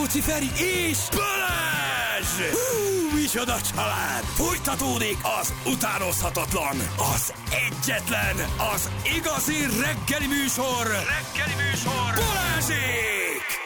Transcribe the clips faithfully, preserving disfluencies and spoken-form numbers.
Rákóczi Feri és Balázs! Hú, micsoda család! Folytatódik az utánozhatatlan, az egyetlen, az igazi reggeli műsor! Reggeli műsor! Balázsék!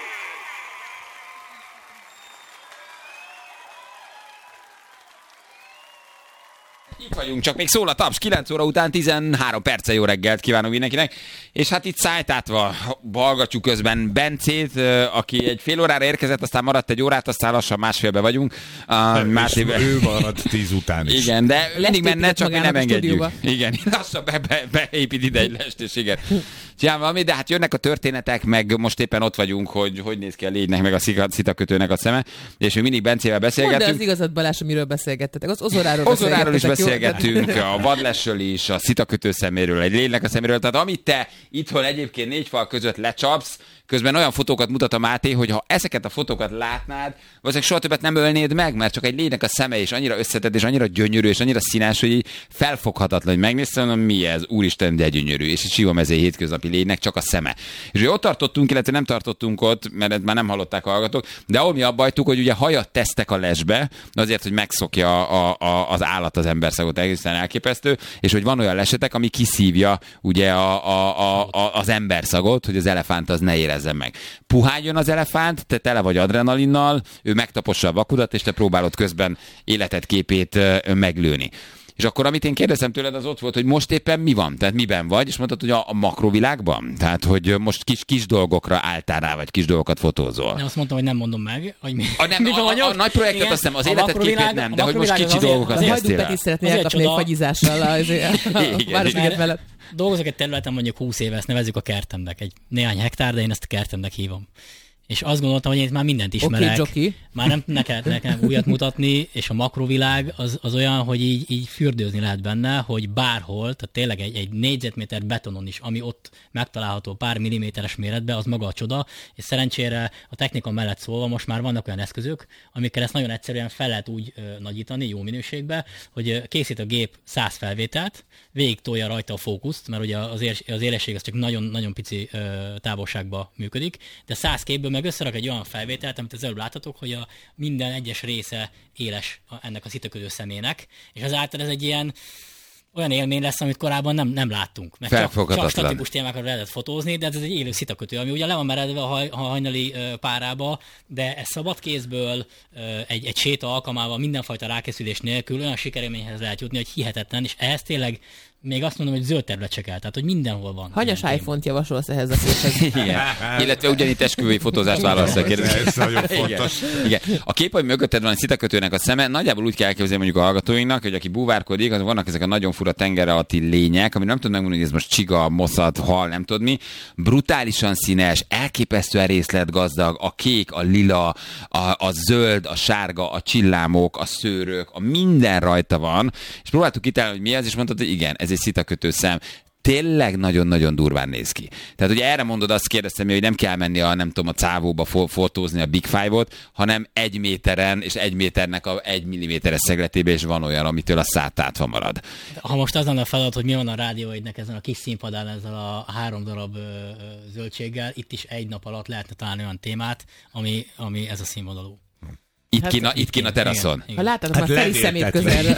Itt vagyunk, csak még szól a taps, kilenc óra után tizenhárom perce, jó reggelt kívánok mindenkinek. És hát itt szájtátva hallgatjuk közben Bencét, aki egy fél órára érkezett, aztán maradt egy órát, aztán lassan másfélbe vagyunk. Uh, másfélbe. Ő maradt tíz után is. Igen, de mindig menne, csak mi nem engedjük. Igen, lassan be, be, beépít ide egy lest, és igen. Csinál valami, de hát jönnek a történetek, meg most éppen ott vagyunk, hogy hogy néz ki a légynek, meg a szitakötőnek a szeme, és mi mindig Bencével beszélgetünk. Mondd az igazat, Balázs, amiről beszélgettetek. Az ozoráról Ozoráról is beszélgettetek. Beszélgettünk, a vadlesről is, a szitakötő szeméről, egy lénynek a szeméről. Tehát amit te itthon egyébként négy fal között lecsapsz, közben olyan fotókat mutat a Máté, hogy ha ezeket a fotókat látnád, valószínűleg soha többet nem ölnéd meg, mert csak egy lénynek a szeme is annyira összetett, és annyira gyönyörű, és annyira színes, hogy így felfoghatatlan, hogy megnéztem, mondom, mi ez, úristen, de gyönyörű, és egy sivamezei hétköznapi lénynek csak a szeme. És ott tartottunk, illetve nem tartottunk ott, mert már nem hallották a hallgatók, de ahol mi abba hagytuk, hogy ugye hajat tesztek a lesbe, azért, hogy megszokja a, a, az állat az emberszagot, egészen elképesztő, és hogy van olyan lesetek, ami kiszívja ugye a, a, a, az emberszagot, hogy az elefánt az ne érezzen meg. Puhányjon az elefánt, te tele vagy adrenalinnal, ő megtapossa a vakudat, és te próbálod közben életed képét meglőni. És akkor, amit én kérdeztem tőled, az ott volt, hogy most éppen mi van? Tehát miben vagy? És mondtad, hogy a, a makrovilágban? Tehát, hogy most kis, kis dolgokra álltál rá, vagy kis dolgokat fotózol? Nem, azt mondtam, hogy nem mondom meg, hogy mi, a, nem, a, a, a nagy projektet azt hiszem, az életed képét nem, de hogy most kicsi dolgokat kezdtél el. Hajduk Peti szeretné elkapni egy fagyizással a Városliget mellett. Dolgozok egy területen mondjuk húsz éve, ezt nevezzük a kertemnek. Egy néhány hektár, de én ezt a kertemnek hívom. És azt gondoltam, hogy én már mindent ismerek. Okay, már nem neked nekem újat mutatni, és a makrovilág az, az olyan, hogy így, így fürdőzni lehet benne, hogy bárhol, tehát tényleg egy, egy négyzetméter betonon is, ami ott megtalálható pár milliméteres méretben, az maga a csoda, és szerencsére a technika mellett szólva most már vannak olyan eszközök, amikkel ezt nagyon egyszerűen fel lehet úgy ö, nagyítani, jó minőségbe, hogy készít a gép száz felvételt, végig tolja rajta a fókuszt, mert ugye az, ér, az élesség az csak nagyon-nagyon pici ö, távolságban működik, de száz képből meg összerak egy olyan felvételt, amit az előbb láthatok, hogy a minden egyes része éles ennek a szitakötő szemének, és azáltal ez egy ilyen olyan élmény lesz, amit korábban nem, nem láttunk. Mert csak, csak statikus témákat lehetett fotózni, de ez egy élő szitakötő, ami ugye le van meredve a, haj, a hajnali ö, párába, de ez szabad kézből, ö, egy, egy séta alkalmával, mindenfajta rákészülés nélkül olyan sikerélményhez lehet jutni, hogy hihetetlen, és ehhez tényleg még azt mondom, hogy zöld terület se kell, tehát hogy mindenhol van. Hanyas iPhone-t javasolsz ehhez a képhez? Igen. Illetve ugyanitt esküvői fotózást válasz a kérdést. Ez nagyon fontos. Igen. Igen. A kép, hogy mögötted van egy szitakötőnek a szeme, nagyjából úgy kell elképzelni mondjuk a hallgatóinknak, hogy aki búvárkodik, az vannak ezek a nagyon fura tenger alatti lények, ami nem tudom megmondani, hogy ez most csiga, moszat, hal, nem tudod mi. Brutálisan színes, elképesztően részletgazdag, a kék, a lila, a, a zöld, a sárga, a csillámok, a szőrök, a minden rajta van. És próbáltuk kitálni, hogy mi ez, és mondtad, hogy igen, ez egy szitakötő szem. Tényleg nagyon-nagyon durván néz ki. Tehát ugye erre mondod, azt kérdeztem, hogy nem kell menni a, nem tudom, a cávóba fotózni a Big Five-ot, hanem egy méteren, és egy méternek a egy milliméteres szegletébe is van olyan, amitől a szátátva marad. Ha most az lenne a feladat, hogy mi van a rádióidnek ezen a kis színpadán, ezzel a három darab ö, ö, zöldséggel, itt is egy nap alatt lehetne találni olyan témát, ami, ami ez a színvonalú. Itt hát, kín a, itt kín a teraszon. Igen, igen. Ha látod, hát már Feri szemét közelről.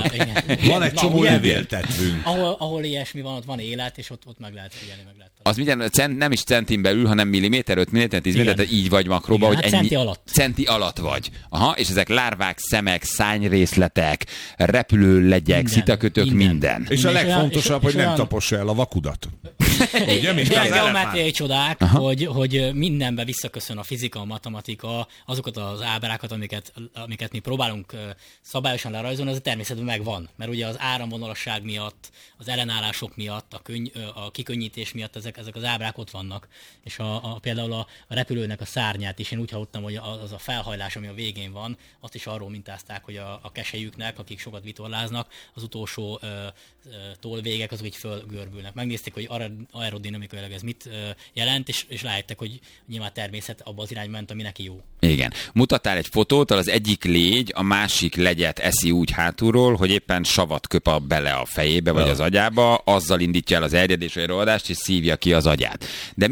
Van egy csomó levéltetvünk. Ahol, ahol ilyesmi van, ott van élet, és ott, ott meg lehet figyelni, meg lehet az minden, cent, nem is centin belül, hanem milliméter, öt milliméter, tíz milliméter, így vagy makróba, hogy hát ennyi, centi alatt. Centi alatt vagy. Aha, és ezek lárvák, szemek, szányrészletek, repülő legyek, szitakötők, minden. minden. És a legfontosabb, hogy nem tapossa el a vakudat. Ugye, mint az geometriai csodák, hogy, hogy mindenbe visszaköszön a fizika, a matematika, azokat az ábrákat, amiket, amiket mi próbálunk szabályosan lerajzolni, az a természetben megvan. Mert ugye az áramvonalasság miatt, az ellenállások miatt, a, könny, a kikönnyítés miatt ezek, ezek az ábrák ott vannak. És a, a, például a, a repülőnek a szárnyát is én úgy hallottam, hogy az a felhajlás, ami a végén van, azt is arról mintázták, hogy a, a keselyüknek, akik sokat vitorláznak, az utolsó ö, ö, tolvégek azok így fölgörbülnek. Megnézték, hogy aerodinamikailag ez mit jelent, és, és rájöttek, hogy nyilván természet abba az irányba ment, ami neki jó. Igen. Mutattál egy fotót, az egyik légy a másik legyet eszi úgy hátulról, hogy éppen savat köp a bele a fejébe, vagy az agyába, azzal indítja el az erjedés vagy rohadást, és szívja ki az agyát. De